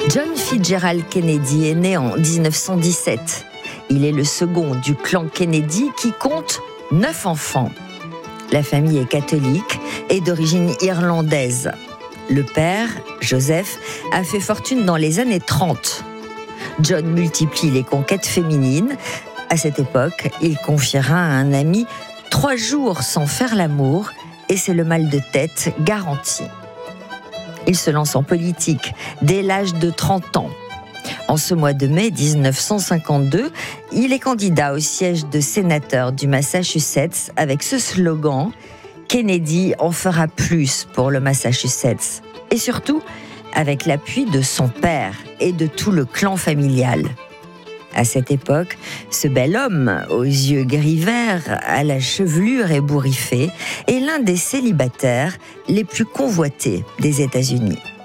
John Fitzgerald Kennedy est né en 1917. Il est le second du clan Kennedy qui compte 9 enfants. La famille est catholique et d'origine irlandaise. Le père, Joseph, a fait fortune dans les années 30. John multiplie les conquêtes féminines. À cette époque, il confiera à un ami 3 jours sans faire l'amour et c'est le mal de tête garanti. Il se lance en politique dès l'âge de 30 ans. En ce mois de mai 1952, il est candidat au siège de sénateur du Massachusetts avec ce slogan « Kennedy en fera plus pour le Massachusetts » et surtout avec l'appui de son père et de tout le clan familial. À cette époque, ce bel homme, aux yeux gris-verts, à la chevelure ébouriffée, est l'un des célibataires les plus convoités des États-Unis.